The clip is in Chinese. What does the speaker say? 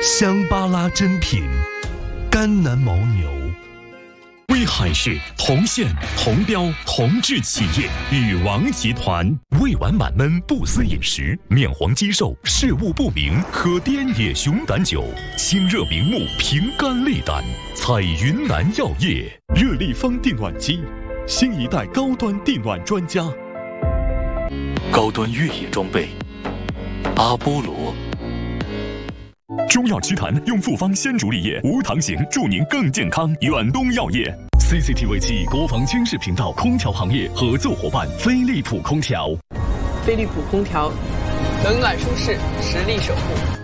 香巴拉珍品，甘南牦牛。 威海市同县同标同质企业禹王集团，胃脘满闷不思饮食，面黄肌瘦视物不明，可滇野熊胆酒，清热明目，平肝利胆。采云南药业热力方电暖机，新一代高端电暖专家。 高端越野装备，阿波罗。中药祛痰用复方鲜竹沥液，无糖型，助您更健康。远东药业 CCTV 7国防军事频道空调行业合作伙伴飞利浦空调。 飞利浦空调，冷暖舒适，实力守护。